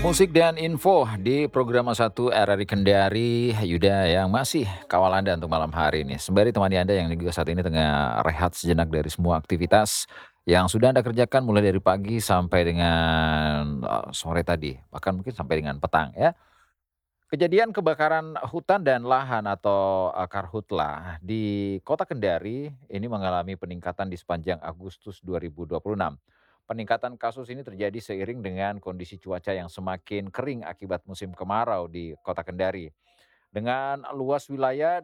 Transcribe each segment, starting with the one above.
Musik dan info di program satu RRI Kendari, Yuda yang masih kawal Anda untuk malam hari ini. Sembari temani Anda yang juga saat ini tengah rehat sejenak dari semua aktivitas yang sudah Anda kerjakan mulai dari pagi sampai dengan sore tadi, bahkan mungkin sampai dengan petang ya. Kejadian kebakaran hutan dan lahan atau karhutlah di Kota Kendari ini mengalami peningkatan di sepanjang Agustus 2026. Peningkatan kasus ini terjadi seiring dengan kondisi cuaca yang semakin kering akibat musim kemarau di Kota Kendari. Dengan luas wilayah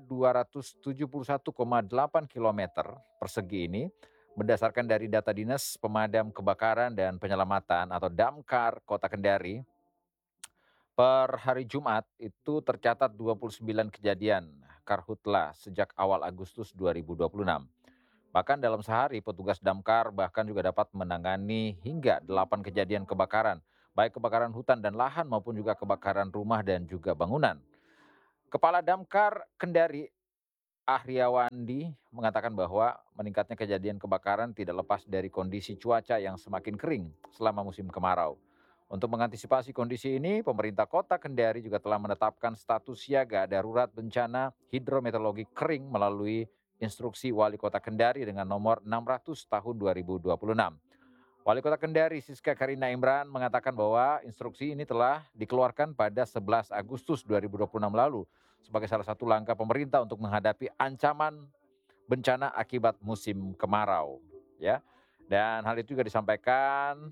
271,8 kilometer persegi ini, berdasarkan dari data Dinas Pemadam Kebakaran dan Penyelamatan atau Damkar Kota Kendari, per hari Jumat itu tercatat 29 kejadian karhutla sejak awal Agustus 2026. Bahkan dalam sehari petugas damkar bahkan juga dapat menangani hingga 8 kejadian kebakaran, baik kebakaran hutan dan lahan maupun juga kebakaran rumah dan juga bangunan. Kepala Damkar Kendari Ahriawandi mengatakan bahwa meningkatnya kejadian kebakaran tidak lepas dari kondisi cuaca yang semakin kering selama musim kemarau. Untuk mengantisipasi kondisi ini, pemerintah Kota Kendari juga telah menetapkan status siaga darurat bencana hidrometeorologi kering melalui instruksi Wali Kota Kendari dengan nomor 600 tahun 2026. Wali Kota Kendari Siska Karina Imran mengatakan bahwa instruksi ini telah dikeluarkan pada 11 Agustus 2026 lalu sebagai salah satu langkah pemerintah untuk menghadapi ancaman bencana akibat musim kemarau, ya. Dan hal itu juga disampaikan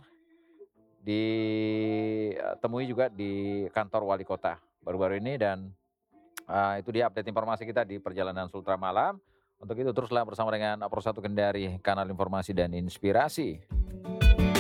ditemui juga di kantor wali kota baru-baru ini dan itu dia update informasi kita di perjalanan Sultra Malam. Untuk itu teruslah bersama dengan Pro 1 Kendari, kanal informasi dan inspirasi.